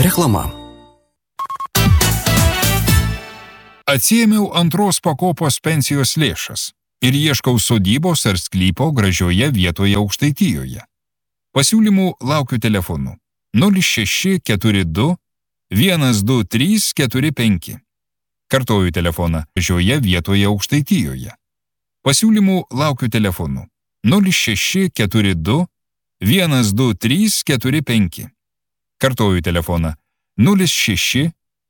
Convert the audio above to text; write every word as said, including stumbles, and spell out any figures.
Reklama. Atsiėmiau antros pakopos pensijos lėšas ir ieškau sodybos ar sklypo gražioje vietoje Aukštaitijoje. Pasiūlymų laukiu telefonu nulis šeši keturi du vienas du trys keturi penki. Kartoju telefoną gražioje vietoje Aukštaitijoje. Pasiūlymų laukiu telefonu nulis šeši keturi du vienas du trys keturi penki. Kartoju telefoną nulis šeši